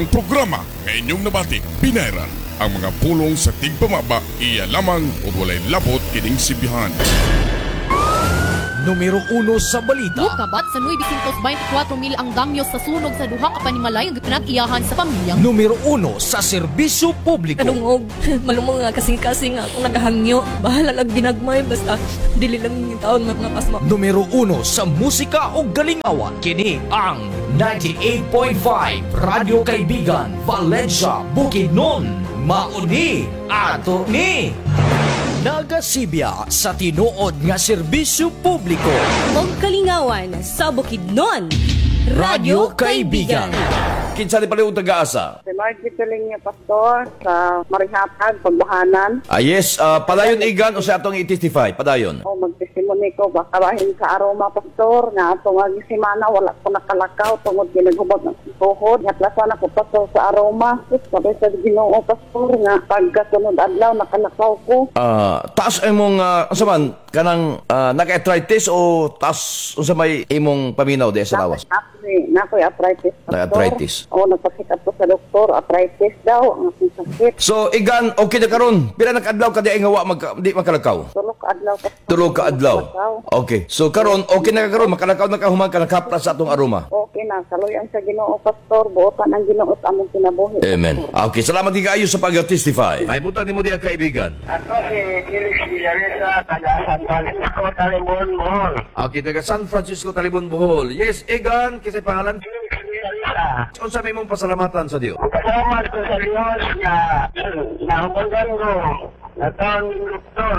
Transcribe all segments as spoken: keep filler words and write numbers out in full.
Ang programa nga inyong nabati, pinayran. Ang mga pulong sa tigpamaba, iya lamang o walay labot kining sibihan. Numero uno sa balita. Bukabat sa nueve twenty-four mil ang danyos sa sunog sa duha ka panimalay ang pinag-iyahan sa pamilya. Numero uno sa serbisyo publiko. Kadungog, malumong nga kasing-kasing nga akong nagahangyo. Bahala lang ginagmay, basta dili lang yung taon mga pasma. Numero uno sa musika o galingawan. Kini ang ninety-eight point five Radio Kaibigan, Valencia, Bukidnon. Mauni ato ni nagasibya sa tinuod nga serbisyo publiko. Og kalingawan sa Bukidnon, Radio Kaibigan. Kinsa ni pala yung taga-asa? Si Margie Tuling niya, Pastor, sa Marihatan, Pagbahanan. Ah, yes. Uh, padayon igan o sa atong i-testify? Padayon. O, magtesimony ko, baka bahin sa aroma, Pastor, nga atong agisimana, wala ko nakalakaw, tungod ginagubag ng tuhod. Hatlasan ako, Pastor, sa aroma. Sus, sabi sa Ginoo, Pastor, nga pagkasunod adlaw, nakalakaw ko. Ah, taas imong, uh, sa man, kanang uh, naka-arthritis o taas o sa may imong paminaw de sa lawas? Nakoy arthritis, Pastor. Naka-arthritis. O, nagpasikap ko sa doktor, arthritis daw, ang aking sakit. So, igan, okay na karon. Pila nakadlaw ka di ay ngawa, magka, di makalakaw? Tulog ka adlaw, Pastor. Tulog ka adlaw. Okay. So, karon okay na ka karon, makalakaw na ka humang ka nakapra sa atong aroma. Okay na, saluyan sa Ginoo, Pastor, buotan ang Ginoo sa among kinabuhi. Amen. Okay, salamat di kaayo sa pag-testify. Ay, buta ni mo diya kaibigan. Ako si Felix Villaresa, taga San Francisco, Talibon, Bohol. Okay, taga San Francisco, Talibon, Bohol. Yes, Egan, kasi pangalan. Felix Villaresa. Kung sabi mong pasalamatan sa Diyo? Pasalamat ko sa Diyos na nahubagan ko na taon ng doktor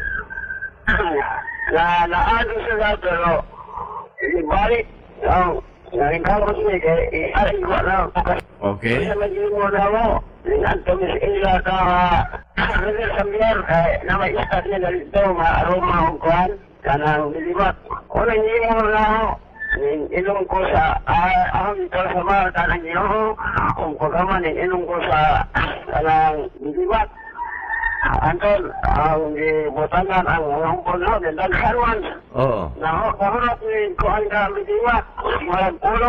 na naado sila pero ibalik ang naringkabot niya kaya iaring ko na. Okay. Sa mag-iimo na mo, nantumis ila ka Rizal Sambiar kaya na may istat niya na dito ma-aroma ang kuhan kanang nilibat. Unang iimo na ako. Inong ko sa ahang ito sa mga tanang Ginoo kung kagaman inong ko sa tanang nilibat. Anton, ang gibutanan ang mga puno ng dagsaruan. Oo. Nakahurap ni kuhan ka nilibat. Malang pulo.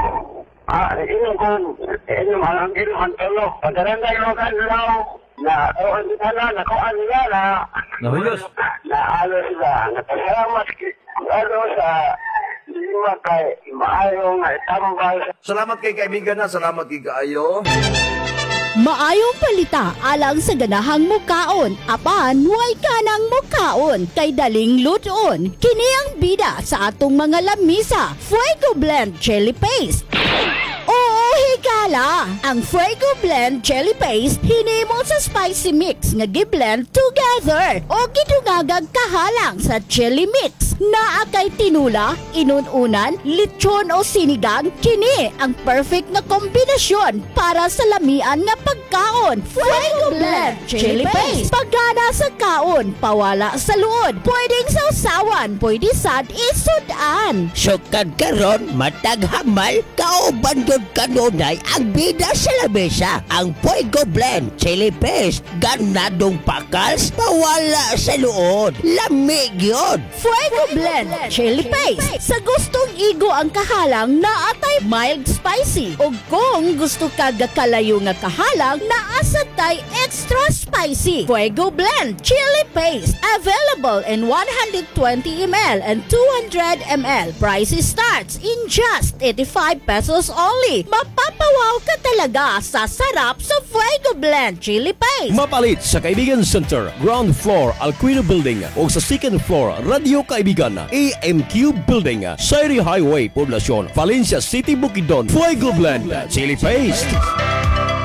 Inong ko, inong alang inong ang tulo. Pagkaranday mo ka nilaw na kuhan kita na, na kuhan nila na Nahuyos. na alo sila. Napasalamat ano sa lima kay maayong tambal. Salamat kay kaibigan na, salamat kay kaayo. Maayong palita alang sa ganahang mukaon, apan way kanang mukaon kay daling luton. Kini ang bida sa atong mga lamisa, Fuego Blend Chili Paste. Oo, higala! Ang Fuego Blend Chili Paste hinimo sa spicy mix nga gi-blend together o gidungagag kahalang sa chili mix. Naa kay tinula, inununan, lechon o sinigang, kini ang perfect na kombinasyon para sa lamian nga pagkaon. Fuego Blend Chili Paste. Pagana sa kaon, pawala sa luod. Pwedeng sausawan, pwede sad isudan. Sukad karon matag hamal kauban gyud kanunay ang bida sa lamesa. Ang Fuego Blend Chili Paste ganadong pakals pawala sa luod. Lamig yun. Fuego Blend Chili Paste. Sa gustong igo ang kahalang na atay mild spicy. O kung gusto ka gakalayo nga kahalang na asatay extra spicy. Fuego Blend Chili Paste. Available in one hundred twenty milliliters and two hundred milliliters. Price starts in just eighty-five pesos only. Mapapawaw ka talaga sa sarap sa Fuego Blend Chili Paste. Mapalit sa Kaibigan Center, ground floor, Alquino Building o sa second floor, Radio Kaibigan, A M Q Building, Sairi Highway, Poblacion, Valencia City, Bukidnon. Fuego Blend Chili Paste.